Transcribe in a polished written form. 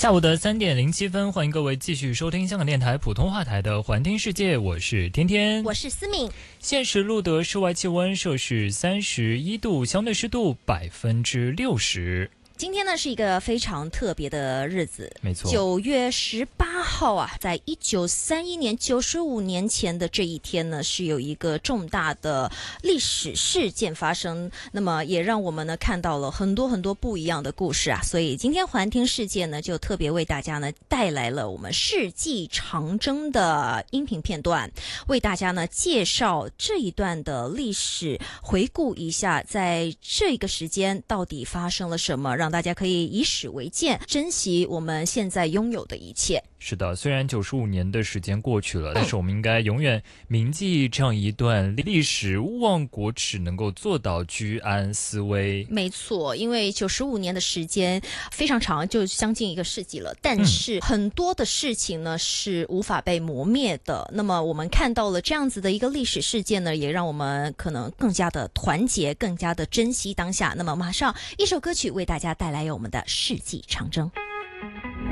下午的3:07，欢迎各位继续收听香港电台普通话台的环听世界，我是天天， 我是思敏。 现时录得室外气温摄氏31度，相对湿度60%。 今天呢是一个非常特别的日子， 没错 ，9月18号啊，在1931年95年前的这一天呢，是有一个重大的历史事件发生，那么也让我们呢看到了很多很多不一样的故事啊，所以今天环听世界呢就特别为大家呢带来了我们世纪长征的音频片段，为大家呢介绍这一段的历史，回顾一下在这个时间到底发生了什么，让大家可以以史为鉴，珍惜我们现在拥有的一切。 是的，虽然95年的时间过去了，但是我们应该永远铭记这样一段历史，勿忘国耻，能够做到居安思危。 没错，因为95年的时间非常长，就将近1个世纪了，但是很多的事情呢是无法被磨灭的。那么我们看到了这样子的一个历史事件呢，也让我们可能更加的团结，更加的珍惜当下。那么马上一首歌曲为大家带来我们的世纪长征。